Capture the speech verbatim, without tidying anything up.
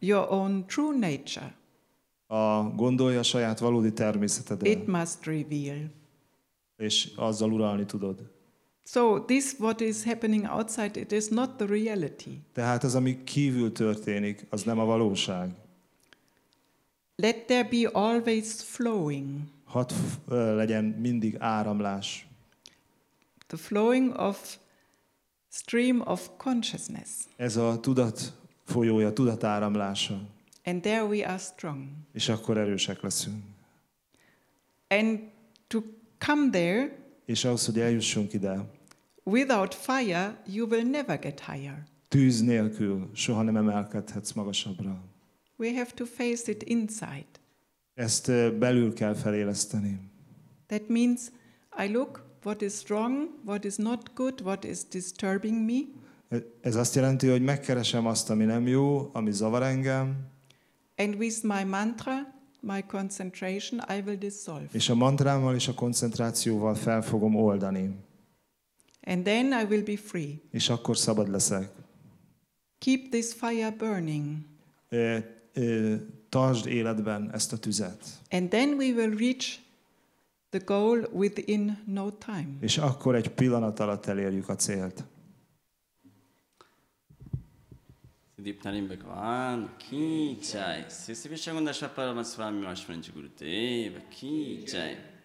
your own true nature. A gondolja a saját valódi természeteddel, It must reveal. és azzal uralni tudod. So this what is happening outside, it is not the reality. Tehát az, ami kívül történik, az nem a valóság. Let there be always flowing. Hadd legyen mindig áramlás. The flowing of stream of consciousness. Ez a tudat folyója, tudatáramlása. And there we are strong. És akkor erősek leszünk. And to come there, és ahhoz, hogy eljussunk ide, without fire, you will never get higher. Tűz nélkül soha nem emelkedhetsz magasabbra. We have to face it inside. Ezt belül kell feléleszteni. That means I look what is wrong, what is not good, what is disturbing me. Ez azt jelenti, hogy megkeresem azt, ami nem jó, ami zavar engem. And with my mantra, my concentration, I will dissolve. És a mantrámmal és a koncentrációval fel fogom oldani. And then I will be free. És akkor szabad leszek. Keep this fire burning. E, e, tartsd életben ezt a tüzet. And then we will reach the goal within no time. És akkor egy pillanat alatt elérjük a célt. Dipnarim Bhagavan ki jai. Sri Sri Vishwagandha Parama Swami Vashvanji Gurudev ki jai.